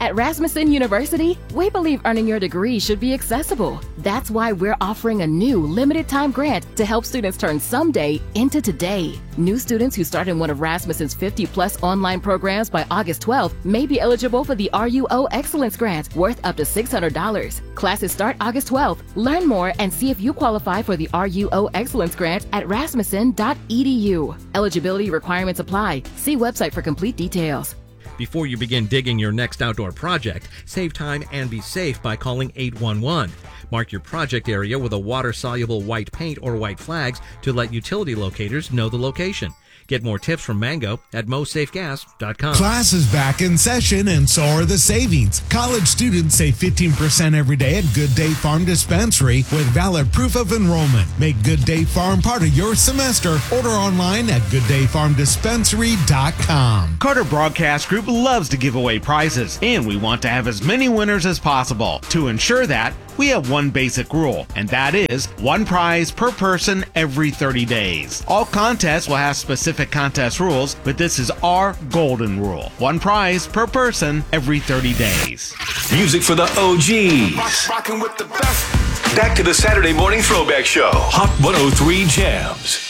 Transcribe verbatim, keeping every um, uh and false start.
At Rasmussen University, we believe earning your degree should be accessible. That's why we're offering a new limited-time grant to help students turn someday into today. New students who start in one of Rasmussen's fifty-plus online programs by August twelfth may be eligible for the R U O Excellence Grant, worth up to six hundred dollars. Classes start August twelfth. Learn more and see if you qualify for the R U O Excellence Grant at rasmussen dot e d u. Eligibility requirements apply. See website for complete details. Before you begin digging your next outdoor project, save time and be safe by calling eight one one. Mark your project area with a water-soluble white paint or white flags to let utility locators know the location. Get more tips from Mango at mo safe gas dot com. Class is back in session, and so are the savings. College students save fifteen percent every day at Good Day Farm Dispensary with valid proof of enrollment. Make Good Day Farm part of your semester. Order online at good day farm dispensary dot com. Carter Broadcast Group loves to give away prizes, and we want to have as many winners as possible. To ensure that, we have one basic rule, and that is one prize per person every thirty days. All contests will have specific contest rules, but this is our golden rule. One prize per person every thirty days. Music for the O Gs. Rock, rockin' with the best. Back to the Saturday Morning Throwback Show. Hot one oh three Jams.